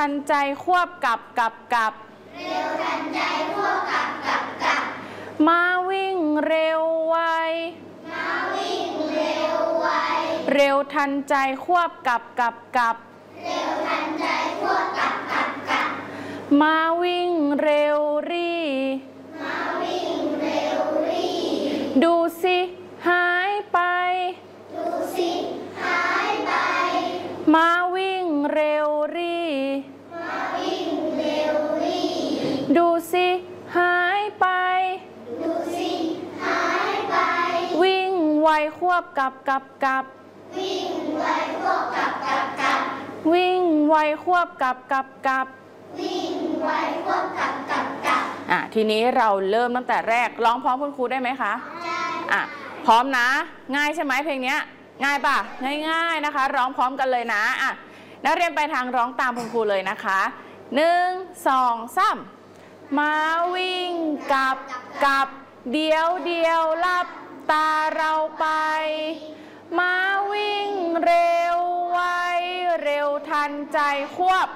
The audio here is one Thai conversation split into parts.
ทันใจควบกับเร็วทันใจควบกับม้าวิ่งเร็วไวม้าวิ่งเร็วไวเร็วทันใจควบกับเร็วทันใจควบกับม้าวิ่งเร็วรี่ม้าวิ่งเร็วรี่ดูสิหายไปดูสิหายไปม้าวิ่งเร็วรี่ม้าวิ่งเร็วรี่ดูสิหายไปดูสิหายไปวิ่งไวควบกับวิ่งไวควบกับวิ่งไวควบกับวิ่งไวควบกับทีนี้เราเริ่มตั้งแต่แรกร้องพร้อมคุณครูได้ไหมคะได้พร้อมนะง่ายใช่ไหมเพลงนี้ง่ายป่ะง่ายๆนะคะร้องพร้อมกันเลยนะนักเรียนไปทางร้องตามคุณครูเลยนะคะ1 2 3มาวิ่งกับเดียวลับตาเราไปมาวิ่งเร็วไวเร็วทันใจควบ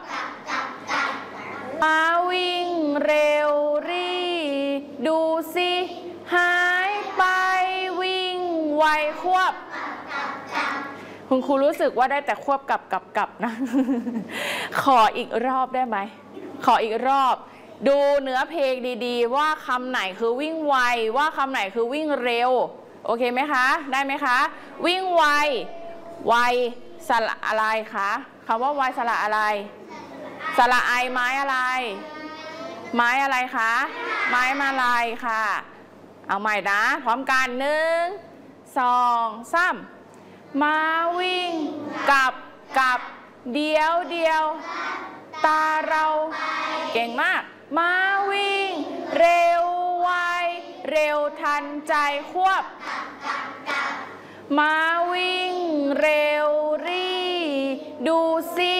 มาวิ่งเร็วรี่ดูสิหายไปวิ่งไวควบคุณครูรู้สึกว่าได้แต่ควบกับนะ ขออีกรอบได้ไหมขออีกรอบดูเนื้อเพลงดีๆว่าคำไหนคือวิ่งไวว่าคำไหนคือวิ่งเร็วโอเคไหมคะได้ไหมคะวิ่งไวสระอะไรคะคำว่าไวสระอะไรสระไอไม้อะไรไม้อะไรคะไม้มาลายค่ะเอาใหม่นะพร้อมกัน1 2 3มาวิ่งกับเดียวตาเราเก่งมากมาวิ่งเร็วไวเร็วทันใจควบมาวิ่งเร็วรี่ดูสิ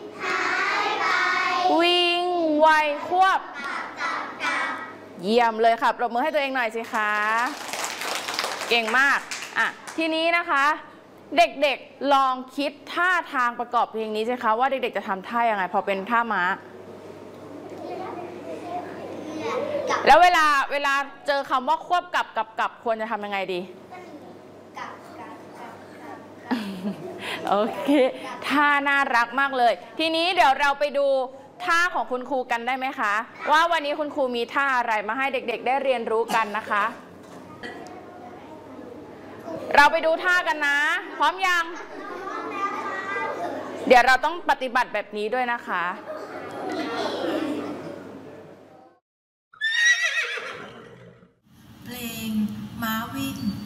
วิ่งไวควบเยี่ยมเลยค่ะปรบมือให้ตัวเองหน่อยสิคะเก่งมากทีนี้นะคะเด็กๆลองคิดท่าทางประกอบเพลงนี้สิคะว่าเด็กๆจะทำท่ายังไงพอเป็นท่าม้าแล้วเวลาเจอคำว่าควบกับควรจะทำยังไงดีโอเคท่าน่ารักมากเลยทีนี้เดี๋ยวเราไปดูท่าของคุณครูกันได้ไหมคะว่าวันนี้คุณครูมีท่าอะไรมาให้เด็กๆได้เรียนรู้กันนะคะเราไปดูท่ากันนะพร้อมยังเดี๋ยวเราต้องปฏิบัติแบบนี้ด้วยนะคะเพลงม้าวิ่ง